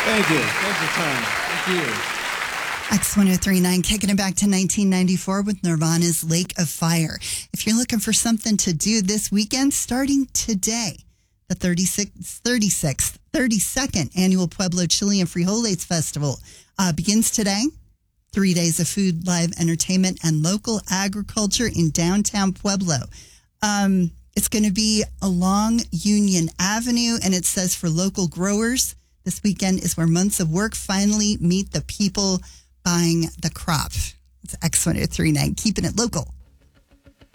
Thank you. Thanks for time. Thank you. X1039 kicking it back to 1994 with Nirvana's Lake of Fire. If you're looking for something to do this weekend, starting today, the 32nd Annual Pueblo Chili and Frijoles Festival begins today. 3 days of food, live entertainment, and local agriculture in downtown Pueblo. It's going to be along Union Avenue, and it says for local growers, this weekend is where months of work finally meet the people buying the crop. It's X1039, keeping it local.